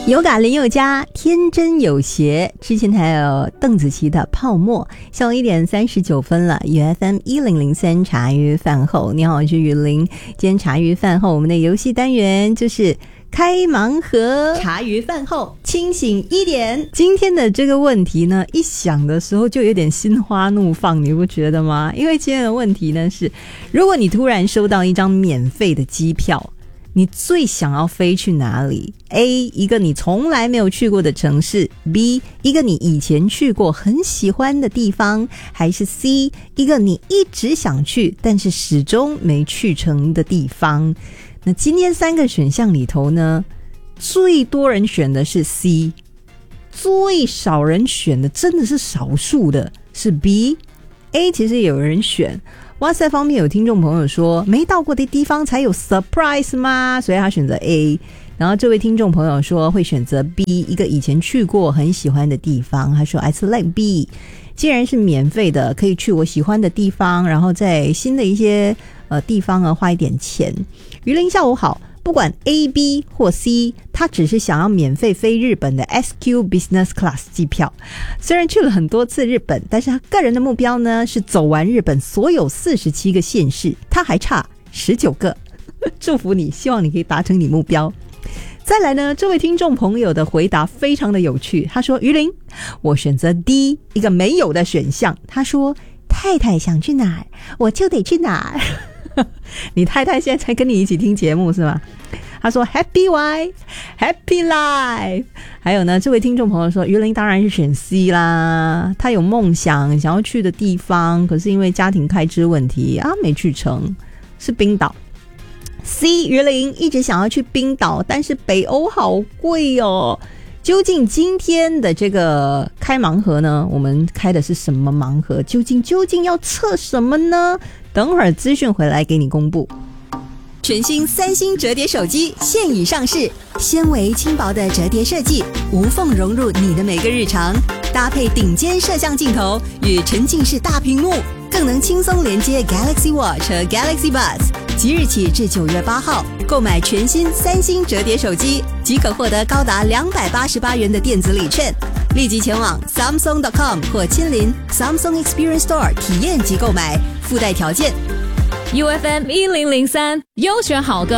有嘎林宥嘉天真有邪，之前还有邓紫棋的泡沫。下午1点39分了，UFM 1003茶余饭后，你好，我是雨林。今天茶余饭后我们的游戏单元就是开盲盒，茶余饭后清醒一点。今天的这个问题呢，一想的时候就有点心花怒放，你不觉得吗？因为今天的问题呢是，如果你突然收到一张免费的机票，你最想要飞去哪里？ A 一个你从来没有去过的城市， B 一个你以前去过很喜欢的地方，还是 C 一个你一直想去但是始终没去成的地方？那今天3个选项里头呢，最多人选的是 C， 最少人选的真的是少数的是 B。 A 其实也有人选，哇塞，方面有听众朋友说没到过的地方才有 surprise 吗？所以他选择 A。 然后这位听众朋友说会选择 B， 一个以前去过很喜欢的地方，他说 I select B， 既然是免费的，可以去我喜欢的地方，然后在新的一些地方花一点钱。鱼鳞下午好，不管 A、B 或 C， 他只是想要免费飞日本的 SQ Business Class 机票。虽然去了很多次日本，但是他个人的目标呢是走完日本所有47个县市，他还差19个。祝福你，希望你可以达成你目标。再来呢，这位听众朋友的回答非常的有趣，他说鱼鳞，我选择 D， 一个没有的选项。他说太太想去哪儿我就得去哪儿。你太太现在才跟你一起听节目是吗？他说 Happy Wife Happy Life。 还有呢，这位听众朋友说鱼鳞当然是选 C 啦，他有梦想想要去的地方，可是因为家庭开支问题啊没去成，是冰岛。 C 鱼鳞一直想要去冰岛，但是北欧好贵哦。究竟今天的这个开盲盒呢，我们开的是什么盲盒？究竟要测什么呢？等会儿资讯回来给你公布。全新3星折叠手机现已上市，纤维轻薄的折叠设计，无缝融入你的每个日常，搭配顶尖摄像镜头与沉浸式大屏幕，更能轻松连接 Galaxy Watch 和 Galaxy Buds。即日起至9月8号，购买全新3星折叠手机即可获得高达288元的电子礼券。立即前往 Samsung.com 或亲临 Samsung Experience Store 体验及购买，附带条件。 UFM 1003优选好歌